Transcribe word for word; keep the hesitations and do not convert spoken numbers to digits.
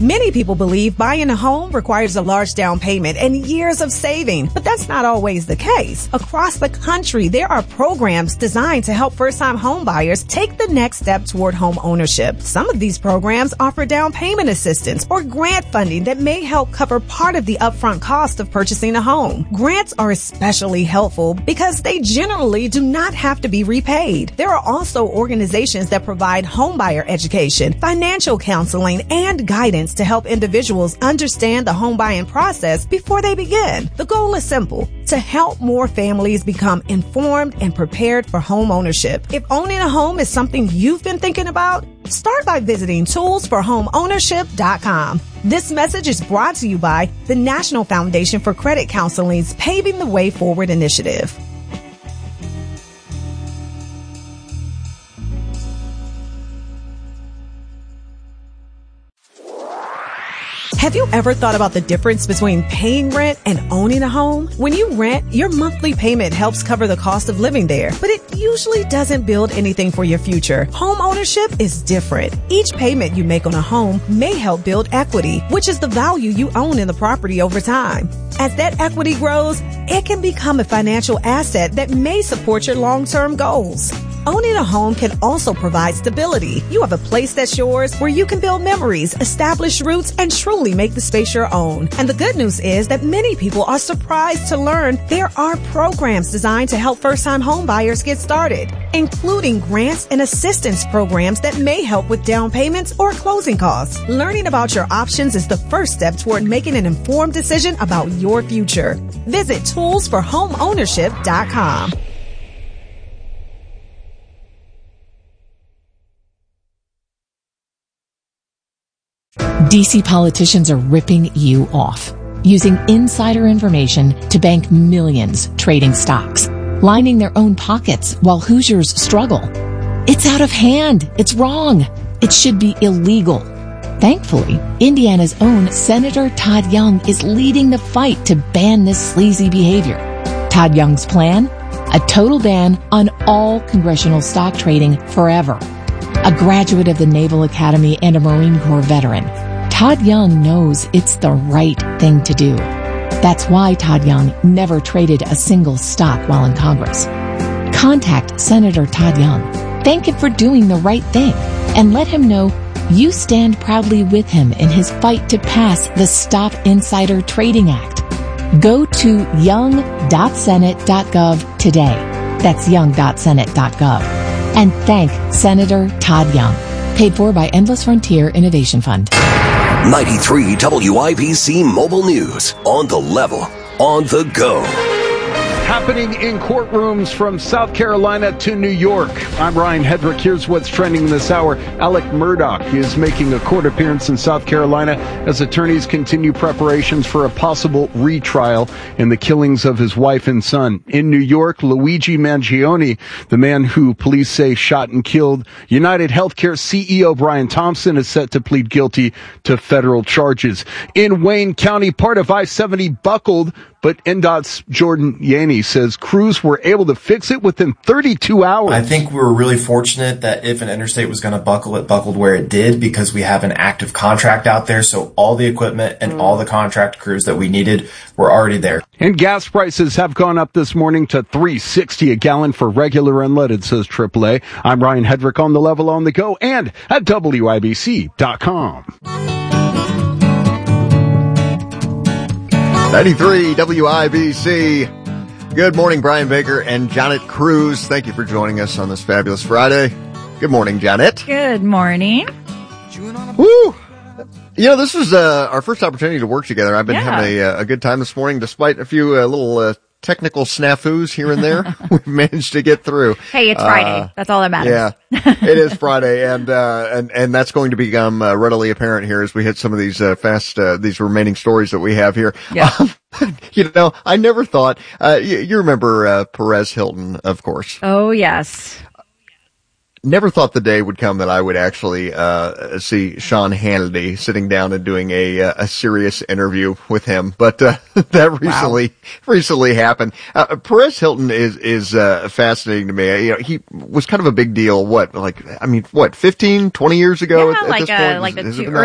Many people believe buying a home requires a large down payment and years of saving, but that's not always the case. Across the country, there are programs designed to help first-time home buyers take the next step toward home ownership. Some of these programs offer down payment assistance or grant funding that may help cover part of the upfront cost of purchasing a home. Grants are especially helpful because they generally do not have to be repaid. There are also organizations that provide homebuyer education, financial counseling, and guidance to help individuals understand the home buying process before they begin. The goal is simple: to help more families become informed and prepared for home ownership. If owning a home is something you've been thinking about, start by visiting tools for home ownership dot com. This message is brought to you by the National Foundation for Credit Counseling's Paving the Way Forward initiative. Have you ever thought about the difference between paying rent and owning a home? When you rent, your monthly payment helps cover the cost of living there, but it usually doesn't build anything for your future. Home ownership is different. Each payment you make on a home may help build equity, which is the value you own in the property over time. As that equity grows, it can become a financial asset that may support your long-term goals. Owning a home can also provide stability. You have a place that's yours where you can build memories, establish roots, and truly make the space your own. And the good news is that many people are surprised to learn there are programs designed to help first-time home buyers get started, including grants and assistance programs that may help with down payments or closing costs. Learning about your options is the first step toward making an informed decision about your future. Visit tools for home ownership dot com. D C politicians are ripping you off, using insider information to bank millions trading stocks, lining their own pockets while Hoosiers struggle. It's out of hand. It's wrong. It should be illegal. Thankfully, Indiana's own Senator Todd Young is leading the fight to ban this sleazy behavior. Todd Young's plan? A total ban on all congressional stock trading forever. A graduate of the Naval Academy and a Marine Corps veteran, Todd Young knows it's the right thing to do. That's why Todd Young never traded a single stock while in Congress. Contact Senator Todd Young. Thank him for doing the right thing and let him know you stand proudly with him in his fight to pass the Stop Insider Trading Act. Go to young dot senate dot gov today. That's young dot senate dot gov. And thank Senator Todd Young. Paid for by Endless Frontier Innovation Fund. ninety-three W I B C Mobile News. On the level. On the go. Happening in courtrooms from South Carolina to New York. I'm Ryan Hedrick. Here's what's trending this hour. Alec Murdaugh is making a court appearance in South Carolina as attorneys continue preparations for a possible retrial in the killings of his wife and son. In New York, Luigi Mangione, the man who police say shot and killed United Healthcare C E O Brian Thompson, is set to plead guilty to federal charges. In Wayne County, part of I seventy buckled, but N D O T's Jordan Yaney says crews were able to fix it within thirty-two hours. I think we were really fortunate that if an interstate was going to buckle, it buckled where it did because we have an active contract out there. So all the equipment and all the contract crews that we needed were already there. And gas prices have gone up this morning to three sixty a gallon for regular unleaded, says triple A. I'm Ryan Hedrick on the level, on the go, and at W I B C dot com. ninety-three W I B C. Good morning, Brian Baker and Janet Cruz. Thank you for joining us on this fabulous Friday. Good morning, Janet. Good morning. Woo! You know, this was uh, our first opportunity to work together. I've been Yeah. having a, a good time this morning, despite a few uh, little uh, technical snafus here and there. We've managed to get through. Hey, it's Friday. Uh, That's all that matters. Yeah, it is Friday, and uh, and and that's going to become uh, readily apparent here as we hit some of these uh, fast uh, these remaining stories that we have here. Yeah. Um, you know, I never thought. Uh, you, you remember uh, Perez Hilton, of course. Oh, yes. Never thought the day would come that I would actually uh see Sean Hannity sitting down and doing a a serious interview with him, but uh, that recently wow. recently happened. Uh, Perez Hilton is is uh, fascinating to me. You know, he was kind of a big deal. What, like, I mean, what, fifteen, twenty years ago? Yeah, at, like at this uh, point? like Has, the has two,